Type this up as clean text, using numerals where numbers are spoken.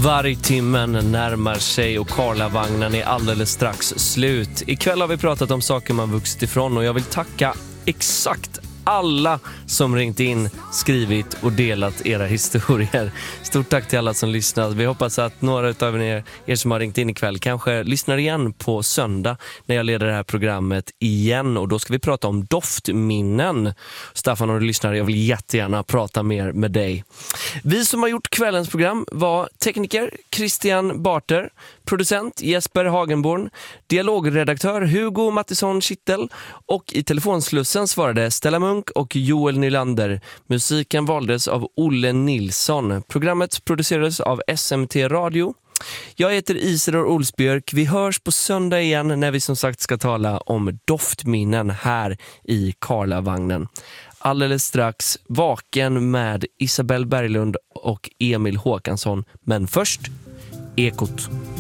Vargtimmen närmar sig och Karlavagnen är alldeles strax slut. Ikväll har vi pratat om saker man vuxit ifrån och jag vill tacka exakt alla som ringt in, skrivit och delat era historier. Stort tack till alla som lyssnat. Vi hoppas att några av er som har ringt in ikväll kanske lyssnar igen på söndag när jag leder det här programmet igen. Och då ska vi prata om doftminnen. Staffan, om du lyssnar, jag vill jättegärna prata mer med dig. Vi som har gjort kvällens program var tekniker Christian Barter, producent Jesper Hagenborn, dialogredaktör Hugo Mattisson Kittel och i telefonslussen svarade Stella Munk och Joel Nylander. Musiken valdes av Olle Nilsson. Programmet producerades av SMT Radio. Jag heter Isidor Olsbjörk. Vi hörs på söndag igen när vi som sagt ska tala om doftminnen här i Karlavagnen. Alldeles strax Vaken med Isabel Berglund och Emil Håkansson. Men först, Ekot.